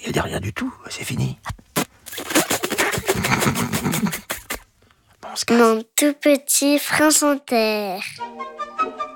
il dit rien du tout, c'est fini. Bon, on se casse. Mon tout petit France Inter.